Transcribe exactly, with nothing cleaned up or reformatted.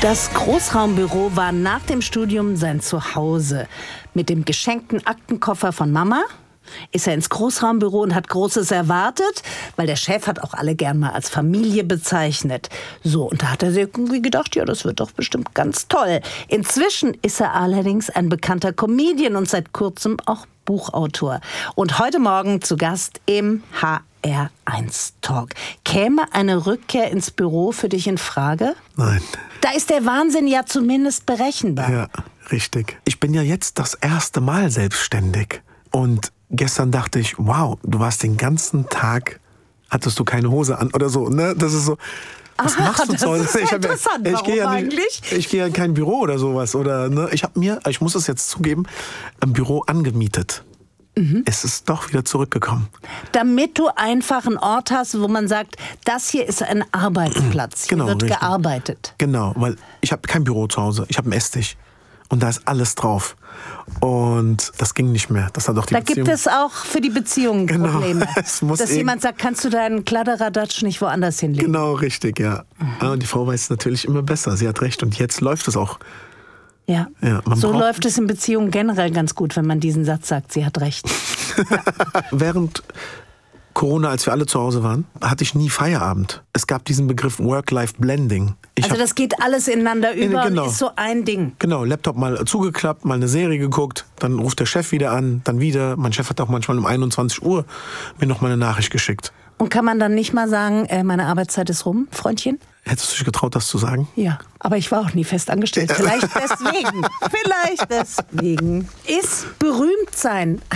Das Großraumbüro war nach dem Studium sein Zuhause. Mit dem geschenkten Aktenkoffer von Mama ist er ins Großraumbüro und hat Großes erwartet, weil der Chef hat auch alle gern mal als Familie bezeichnet. So, und da hat er sich irgendwie gedacht, ja, das wird doch bestimmt ganz toll. Inzwischen ist er allerdings ein bekannter Comedian und seit kurzem auch Buchautor. Und heute Morgen zu Gast im H R eins Talk. Käme eine Rückkehr ins Büro für dich in Frage? Nein. Da ist der Wahnsinn ja zumindest berechenbar. Ja, richtig. Ich bin ja jetzt das erste Mal selbstständig. Und gestern dachte ich, wow, du warst den ganzen Tag, hattest du keine Hose an oder so, ne? Das ist so, was Aha, machst du das zu Hause? ist ja Ich hab interessant. ich Warum gehe ja eigentlich? nicht, ich gehe ja in kein Büro oder sowas. Oder, ne? Ich habe mir, ich muss es jetzt zugeben, ein Büro angemietet. Mhm. Es ist doch wieder zurückgekommen. Damit du einfach einen Ort hast, wo man sagt, das hier ist ein Arbeitsplatz, hier Genau, wird richtig. gearbeitet. Genau, weil ich habe kein Büro zu Hause, ich habe einen Esstisch. Und da ist alles drauf. Und das ging nicht mehr. Das hat auch die Da Beziehung. gibt es auch für die Beziehungen Genau. Probleme. Es muss Dass eben- jemand sagt, kannst du deinen Kladderadatsch nicht woanders hinlegen? Genau, richtig, ja. Mhm. Und die Frau weiß es natürlich immer besser. Sie hat recht. Und jetzt läuft es auch. Ja. Ja, man So braucht- läuft es in Beziehungen generell ganz gut, wenn man diesen Satz sagt, sie hat recht. Während Corona, als wir alle zu Hause waren, hatte ich nie Feierabend. Es gab diesen Begriff Work-Life-Blending. Ich Also hab- das geht alles ineinander über genau. und ist so ein Ding. Genau, Laptop mal zugeklappt, mal eine Serie geguckt, dann ruft der Chef wieder an, dann wieder. Mein Chef hat auch manchmal um einundzwanzig Uhr mir noch mal eine Nachricht geschickt. Und kann man dann nicht mal sagen, äh, meine Arbeitszeit ist rum, Freundchen? Hättest du dich getraut, das zu sagen? Ja, aber ich war auch nie fest angestellt. Vielleicht deswegen. Vielleicht deswegen. Ist berühmt sein